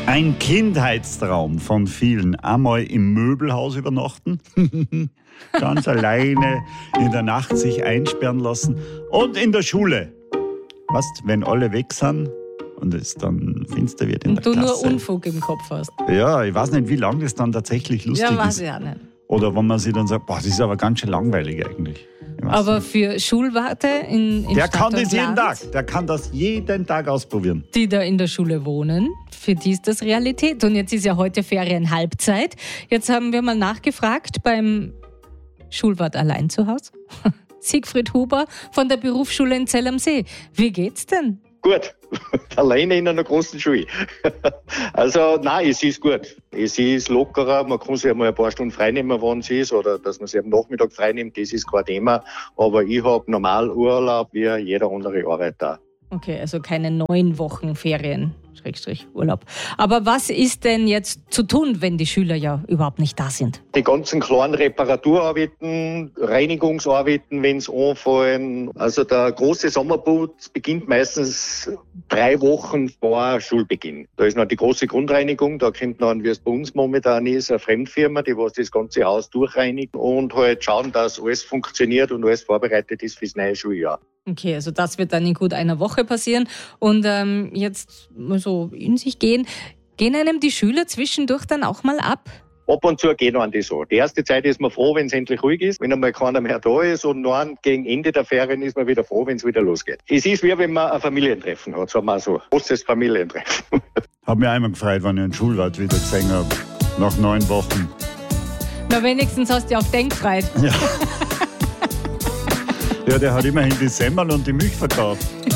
Ein Kindheitstraum von vielen. Einmal im Möbelhaus übernachten, ganz alleine in der Nacht sich einsperren lassen und in der Schule. Weißt, wenn alle weg sind und es dann finster wird in der Klasse. Und du nur Unfug im Kopf hast. Ja, ich weiß nicht, wie lange das dann tatsächlich lustig ist. Ja, weiß ich auch nicht. Oder wenn man sich dann sagt, boah, das ist aber ganz schön langweilig eigentlich. Aber für Schulwarte in der Stadt kann das und jeden Land, Tag. Der kann das jeden Tag ausprobieren. die da in der Schule wohnen, für die ist das Realität. Und jetzt ist ja heute Ferienhalbzeit. Jetzt haben wir mal nachgefragt beim Schulwart allein zu Hause. Siegfried Huber von der Berufsschule in Zell am See. Wie geht's denn? Gut, alleine in einer großen Schule. Also nein, es ist gut. Es ist lockerer, man kann sich einmal ein paar Stunden freinehmen, wann es ist, oder dass man sich am Nachmittag freinimmt, das ist kein Thema. Aber ich habe normal Urlaub wie jeder andere Arbeiter. Okay, also keine 9 Wochen Ferien, Urlaub. Aber was ist denn jetzt zu tun, wenn die Schüler ja überhaupt nicht da sind? Die ganzen kleinen Reparaturarbeiten, Reinigungsarbeiten, wenn es anfallen. Also der große Sommerputz beginnt meistens 3 Wochen vor Schulbeginn. Da ist noch die große Grundreinigung, da kommt dann, wie es bei uns momentan ist, eine Fremdfirma, die was das ganze Haus durchreinigt und halt schauen, dass alles funktioniert und alles vorbereitet ist fürs neue Schuljahr. Okay, also das wird dann in gut einer Woche passieren. Und jetzt mal so in sich gehen. Gehen einem die Schüler zwischendurch dann auch mal ab? Ab und zu gehen einem die so. Die erste Zeit ist man froh, wenn es endlich ruhig ist, wenn einmal keiner mehr da ist, und dann gegen Ende der Ferien ist man wieder froh, wenn es wieder losgeht. Es ist wie wenn man ein Familientreffen hat, sagen wir so. Großes Familientreffen. Hab mich einmal gefreut, wenn ich einen Schulwart wieder gesehen habe. Nach 9 Wochen. Na, wenigstens hast du ja auch denkfrei. Ja. Ja, der hat immerhin die Semmel und die Milch verkauft.